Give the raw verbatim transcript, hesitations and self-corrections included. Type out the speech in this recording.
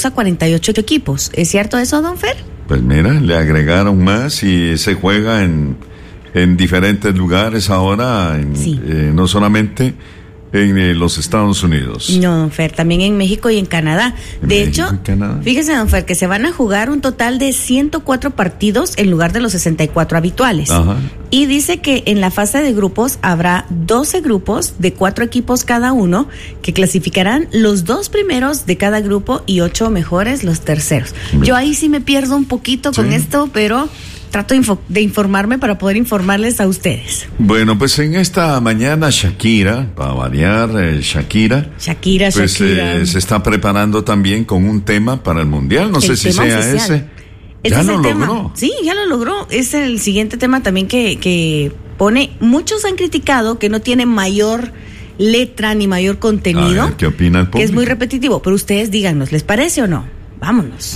a cuarenta y ocho equipos. ¿Es cierto eso, don Fer? Pues mira, le agregaron más y se juega en, en diferentes lugares ahora, en, sí. eh, no solamente en eh, los Estados Unidos. No, don Fer, también en México y en Canadá. ¿En de México hecho, y Canadá? Fíjese, don Fer, que se van a jugar un total de ciento cuatro partidos en lugar de los sesenta y cuatro habituales. Ajá. Y dice que en la fase de grupos habrá doce grupos de cuatro equipos cada uno, que clasificarán los dos primeros de cada grupo y ocho mejores los terceros. Bien. Yo ahí sí me pierdo un poquito con sí. esto, pero trato de, info- de informarme para poder informarles a ustedes. Bueno, pues en esta mañana Shakira, para variar, eh, Shakira, Shakira, pues, Shakira. Eh, se está preparando también con un tema para el Mundial. No el sé si sea oficial. ese. Este ya es lo el logró. Tema. Sí, ya lo logró. Es el siguiente tema también que, que pone. Muchos han criticado que no tiene mayor letra ni mayor contenido. A ver, ¿qué opina el público? Que es muy repetitivo. Pero ustedes díganos, ¿les parece o no? Vámonos.